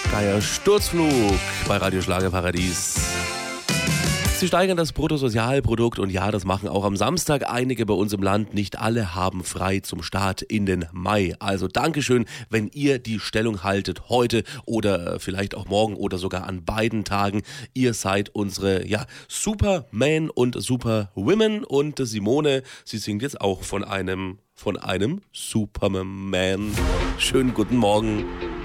Geier Sturzflug bei Radio Schlagerparadies. Sie steigern das Bruttosozialprodukt und ja, das machen auch am Samstag einige bei uns im Land. Nicht alle haben frei zum Start in den Mai. Also Dankeschön, wenn ihr die Stellung haltet heute oder vielleicht auch morgen oder sogar an beiden Tagen. Ihr seid unsere Superman und Superwomen und Simone, sie singt jetzt auch von einem Superman. Schönen guten Morgen.